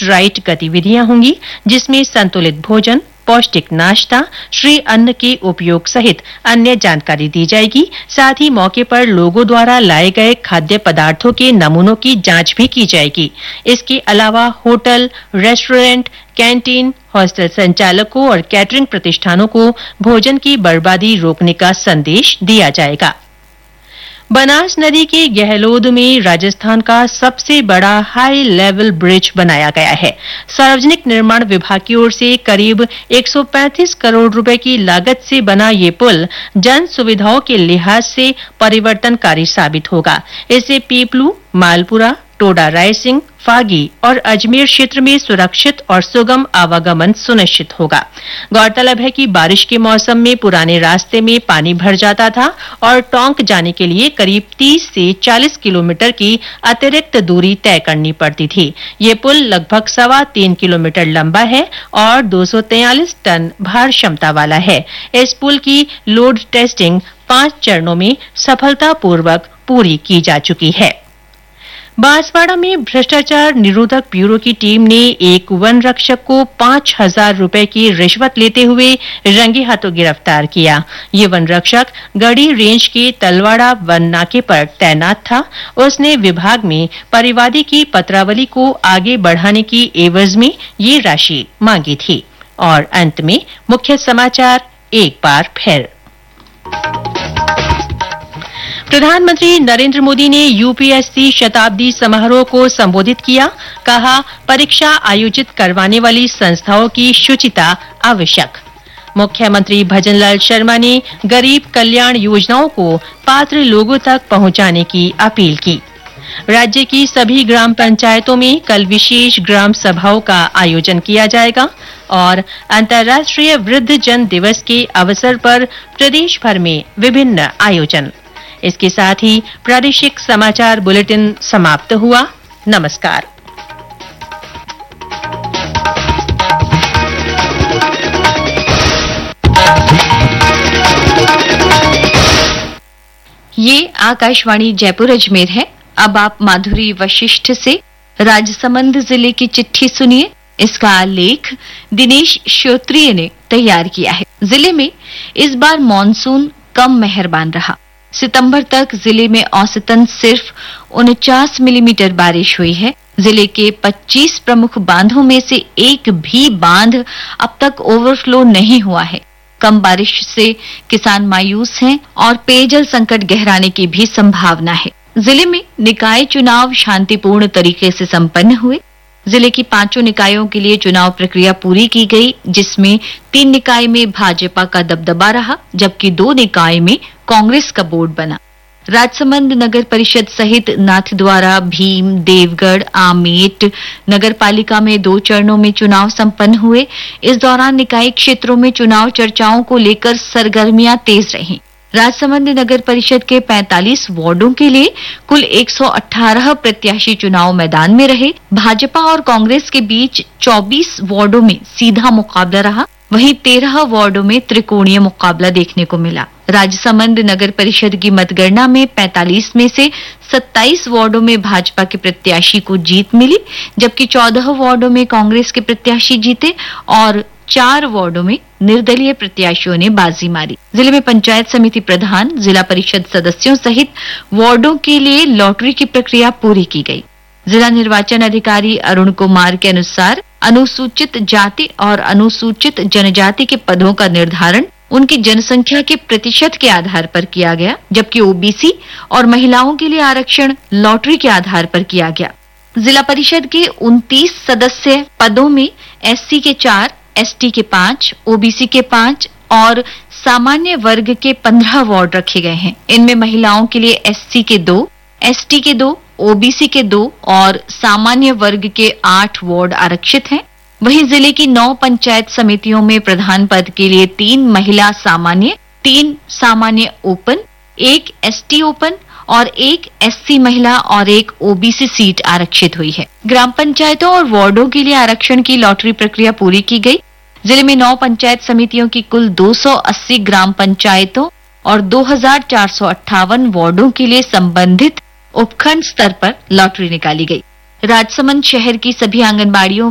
Eat right गतिविधियां होंगी, जिसमें संतुलित भोजन, पौष्टिक नाश्ता, श्री अन्न के उपयोग सहित अन्य जानकारी दी जाएगी। साथ ही मौके पर लोगों द्वारा लाए गए खाद्य पदार्थों के नमूनों की जांच भी की जाएगी। इसके अलावा होटल, रेस्टोरेंट, कैंटीन, हॉस्टल संचालकों और कैटरिंग प्रतिष्ठानों को भोजन की बर्बादी रोकने का संदेश दिया जाएगा। बनास नदी के गहलोद में राजस्थान का सबसे बड़ा हाई लेवल ब्रिज बनाया गया है। सार्वजनिक निर्माण विभाग की ओर से करीब 135 करोड़ रुपए की लागत से बना ये पुल जन सुविधाओं के लिहाज से परिवर्तनकारी साबित होगा। इससे पीपलू, मालपुरा, टोडा रायसिंह, फागी और अजमेर क्षेत्र में सुरक्षित और सुगम आवागमन सुनिश्चित होगा। गौरतलब है कि बारिश के मौसम में पुराने रास्ते में पानी भर जाता था और टोंक जाने के लिए करीब 30 से 40 किलोमीटर की अतिरिक्त दूरी तय करनी पड़ती थी। ये पुल लगभग 3.25 किलोमीटर लंबा है और 243 टन भार क्षमता वाला है। इस पुल की लोड टेस्टिंग 5 चरणों में सफलतापूर्वक पूरी की जा चुकी है। बांसवाड़ा में भ्रष्टाचार निरोधक ब्यूरो की टीम ने एक वन रक्षक को 5,000 रुपए की रिश्वत लेते हुए रंगे हाथों गिरफ्तार किया। ये वन रक्षक गढ़ी रेंज के तलवाड़ा वन नाके पर तैनात था। उसने विभाग में परिवादी की पत्रावली को आगे बढ़ाने की एवज में ये राशि मांगी थी। और अंत में मुख्य समाचार एक बार फिर। प्रधानमंत्री नरेंद्र मोदी ने यूपीएससी शताब्दी समारोह को संबोधित किया। कहा, परीक्षा आयोजित करवाने वाली संस्थाओं की शुचिता आवश्यक। मुख्यमंत्री भजनलाल शर्मा ने गरीब कल्याण योजनाओं को पात्र लोगों तक पहुंचाने की अपील की। राज्य की सभी ग्राम पंचायतों में कल विशेष ग्राम सभाओं का आयोजन किया जाएगा। और अंतर्राष्ट्रीय वृद्धजन दिवस के अवसर पर प्रदेश भर में विभिन्न आयोजन। इसके साथ ही प्रादेशिक समाचार बुलेटिन समाप्त हुआ। नमस्कार। ये आकाशवाणी जयपुर अजमेर है। अब आप माधुरी वशिष्ठ से राजसमंद जिले की चिट्ठी सुनिए। इसका लेख दिनेश श्रोत्रिय ने तैयार किया है। जिले में इस बार मानसून कम मेहरबान रहा। सितंबर तक जिले में औसतन सिर्फ 49 मिलीमीटर बारिश हुई है। जिले के 25 प्रमुख बांधों में से एक भी बांध अब तक ओवरफ्लो नहीं हुआ है। कम बारिश से किसान मायूस हैं और पेयजल संकट गहराने की भी संभावना है। जिले में निकाय चुनाव शांतिपूर्ण तरीके से संपन्न हुए। जिले की 5 निकायों के लिए चुनाव प्रक्रिया पूरी की गई, जिसमें 3 निकाय में भाजपा का दबदबा रहा, जबकि 2 निकाय में कांग्रेस का बोर्ड बना। राजसमंद नगर परिषद सहित नाथद्वारा, भीम, देवगढ़, आमेट नगर पालिका में 2 चरणों में चुनाव संपन्न हुए। इस दौरान निकाय क्षेत्रों में चुनाव चर्चाओं को लेकर सरगर्मियां तेज रहीं। राजसमंद नगर परिषद के 45 वार्डों के लिए कुल 118 प्रत्याशी चुनाव मैदान में रहे। भाजपा और कांग्रेस के बीच 24 वार्डों में सीधा मुकाबला रहा, वहीं 13 वार्डों में त्रिकोणीय मुकाबला देखने को मिला। राजसमंद नगर परिषद की मतगणना में 45 में से 27 वार्डों में भाजपा के प्रत्याशी को जीत मिली, जबकि 14 वार्डों में कांग्रेस के प्रत्याशी जीते और 4 वार्डों में निर्दलीय प्रत्याशियों ने बाजी मारी। जिले में पंचायत समिति प्रधान, जिला परिषद सदस्यों सहित वार्डों के लिए लॉटरी की प्रक्रिया पूरी की गई। जिला निर्वाचन अधिकारी अरुण कुमार के अनुसार अनुसूचित जाति और अनुसूचित जनजाति के पदों का निर्धारण उनकी जनसंख्या के प्रतिशत के आधार पर किया गया, जबकि ओबीसी और महिलाओं के लिए आरक्षण लॉटरी के आधार पर किया गया। जिला परिषद के 29 सदस्य पदों में एससी के 4, एसटी के 5, ओबीसी के 5 और सामान्य वर्ग के 15 वार्ड रखे गए हैं। इनमें महिलाओं के लिए एससी के 2, एसटी के 2, ओबीसी के 2 और सामान्य वर्ग के 8 वार्ड आरक्षित हैं। वहीं जिले की 9 पंचायत समितियों में प्रधान पद के लिए 3 महिला सामान्य, 3 सामान्य ओपन, 1 एसटी ओपन और 1 एससी महिला और 1 ओबीसी सीट आरक्षित हुई है। ग्राम पंचायतों और वार्डों के लिए आरक्षण की लॉटरी प्रक्रिया पूरी की गई। जिले में 9 पंचायत समितियों की कुल 280 ग्राम पंचायतों और 2458 वार्डों के लिए संबंधित उपखंड स्तर पर लॉटरी निकाली गई। राजसमंद शहर की सभी आंगनबाड़ियों